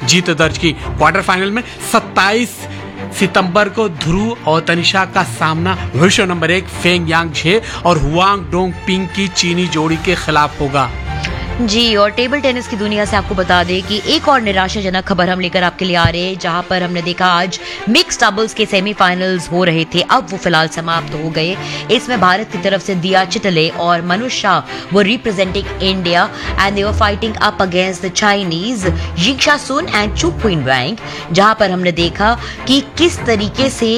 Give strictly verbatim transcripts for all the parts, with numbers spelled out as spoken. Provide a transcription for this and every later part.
जीत दर्ज की। Quarter final में सत्ताईस सितंबर को ध्रुव और तनिषा का सामना विश्व नंबर एक फेंग यांग झे और हुआंग डोंग पिंग की चीनी जोड़ी के खिलाफ होगा। जी, और टेबल टेनिस की दुनिया से आपको बता दें कि एक और निराशाजनक खबर हम लेकर आपके लिए आ रहे हैं, जहां पर हमने देखा आज मिक्स डबल्स के सेमीफाइनल्स हो रहे थे, अब वो फिलहाल समाप्त हो गए। इसमें भारत की तरफ से दिया चितले और मनुष शाह वो representing India and they were fighting up against the Chinese यिंगशा soon and चू क्विनवैंग, जहां पर हमने देखा कि किस तरीके से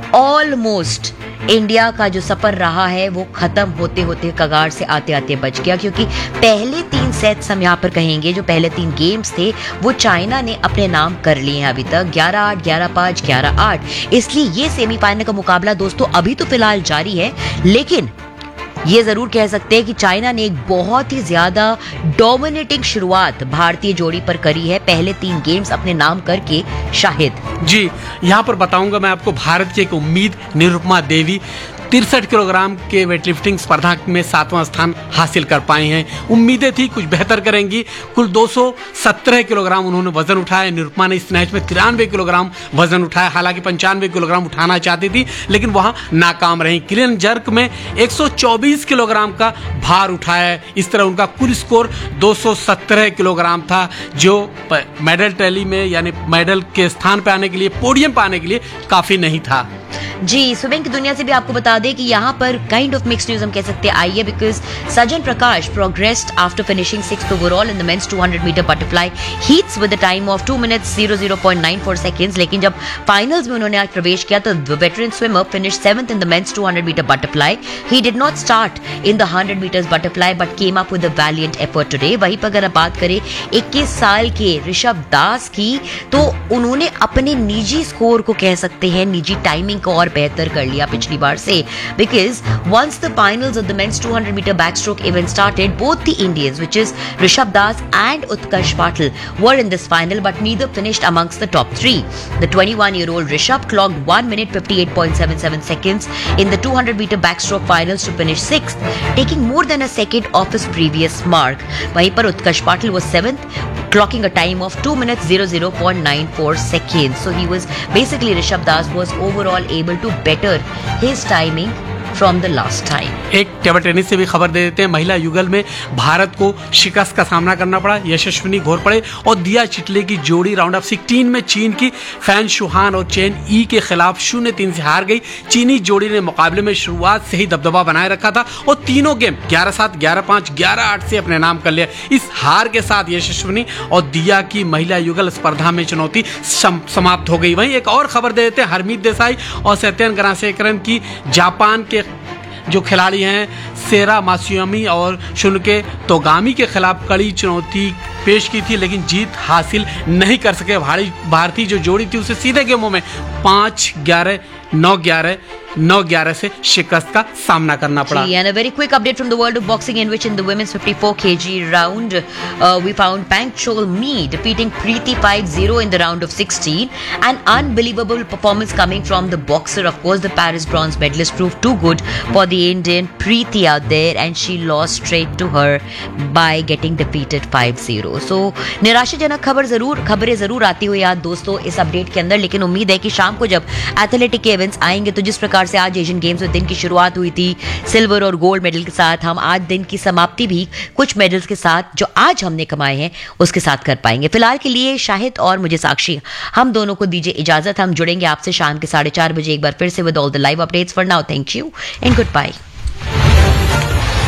ऑलमोस्ट इंडिया का जो सफर रहा है वो खत्म होते होते कगार से आते आते बच गया, क्योंकि पहले तीन सेट्स हम यहाँ पर कहेंगे, जो पहले तीन गेम्स थे वो चाइना ने अपने नाम कर लिए हैं अभी तक, ग्यारह आठ, ग्यारह पाँच, ग्यारह आठ। इसलिए ये सेमीफाइनल का मुकाबला दोस्तों अभी तो फिलहाल जारी है, लेकिन ये जरूर कह सकते हैं कि चाइना ने एक बहुत ही ज्यादा डोमिनेटिंग शुरुआत भारतीय जोड़ी पर करी है, पहले तीन गेम्स अपने नाम करके। शाहिद जी, यहाँ पर बताऊंगा मैं आपको भारत की एक उम्मीद निरुपमा देवी तिरसठ किलोग्राम के वेटलिफ्टिंग स्पर्धा में सातवां स्थान हासिल कर पाए हैं। उम्मीदें थी कुछ बेहतर करेंगी। कुल दो सौ सत्रह किलोग्राम उन्होंने वजन उठाया। निरुपमा ने इस मैच में तिरानवे किलोग्राम वजन उठाया, हालांकि पंचानवे किलोग्राम उठाना चाहती थी लेकिन वहां नाकाम रही। क्लीन जर्क में एक सौ चौबीस किलोग्राम का भार उठाया। इस तरह उनका कुल स्कोर दो सौ सत्रह किलोग्राम था, जो मेडल टैली में यानी मेडल के स्थान पर आने के लिए, पोडियम पर आने के लिए काफी नहीं था। जी, स्विमिंग की दुनिया से भी आपको बता दें कि यहाँ पर काइंड ऑफ मिक्स्ड न्यूज हम कह सकते हैं आई है, because Sajjan Prakash progressed after finishing sixth overall in the mains two hundred metre butterfly heats with the time of two minutes zero zero point nine four seconds. लेकिन जब finals में उन्होंने आज प्रवेश किया तो the veteran swimmer finish seventh in the mains two hundred metre butterfly. He did not start in the hundred metres butterfly but came up with a Valiant effort today. वहीं पर अगर आप बात करें इक्कीस साल के ऋषभ दास की, तो उन्होंने अपने निजी स्कोर को कह सकते हैं, निजी टाइमिंग को और बेहतर कर लिया पिछली बार से, because once the finals of the men's two hundred meter backstroke event started, both the Indians, which is Rishabh Das and Utkarsh Patil, were in this final, but neither finished amongst the top three. The twenty-one-year-old Rishabh clocked one minute fifty-eight point seven seven seconds in the two hundred meter backstroke finals to finish sixth, taking more than a second off his previous mark. वहीं पर Utkarsh Patil was seventh, clocking a time of two minutes zero zero point nine four seconds. So he was basically, Rishabh Das was overall able to better his timing from the last time. एक table tennis से भी खबर दे देते हैं। महिला युगल में भारत को शिकस्त का सामना करना पड़ा। यशस्विनी घोरपड़े और दिया चिटले की जोड़ी राउंड ऑफ सिक्सटीन में चीन की फैन शुहान और चेन ई के खिलाफ शून्य तीन से हार गई। चीनी जोड़ी ने मुकाबले में शुरुआत से ही दबदबा बनाए रखा था और तीनों गेम ग्यारह सात, ग्यारह पाँच, ग्यारह आठ से अपने नाम कर लिया। इस हार के साथ यशस्विनी और दिया की महिला युगल स्पर्धा में चुनौती समाप्त हो गई। वहीं एक और खबर दे देते हैं, हरमीत देसाई और सत्यन गणासेकरन की जापान के जो खिलाड़ी हैं सेरा मात्सुयामी और शुनके तोगामी के खिलाफ कड़ी चुनौती पेश की थी, लेकिन जीत हासिल नहीं कर सके। भारतीय जो जोड़ी थी उसे सीधे गेमों में पाँच ग्यारह, नौ ग्यारह, नौ ग्यारह से शिकस्त का सामना करना पड़ा। And a very quick update from the world of boxing, in which in the women's fifty-four kilogram round uh, we found Pang Chol Mi defeating Preeti five zero in the round of sixteen. An unbelievable performance coming from the boxer. Of course, the Paris bronze medalist proved too good for the Indian Preeti out there, and she lost straight to her by getting defeated five zero. So निराशाजनक खबर जरूर खबरें जरूर आती हुई याद दोस्तों इस अपडेट के अंदर, लेकिन उम्मीद है कि शाम को जब एथलेटिक के इवेंट्स आएंगे तो जिस प्रकार से आज एशियन गेम्स में दिन की शुरुआत हुई थी सिल्वर और गोल्ड मेडल के साथ, हम आज दिन की समाप्ति भी कुछ मेडल्स के साथ जो आज हमने कमाए हैं उसके साथ कर पाएंगे। फिलहाल के लिए शाहिद और मुझे साक्षी, हम दोनों को दीजिए इजाजत। हम जुड़ेंगे आपसे शाम के साढ़े चार बजे एक बार फिर से with all the live updates. For now thank you and good bye.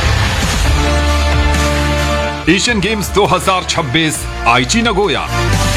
Asian games दो हज़ार छब्बीस आईची नगोया।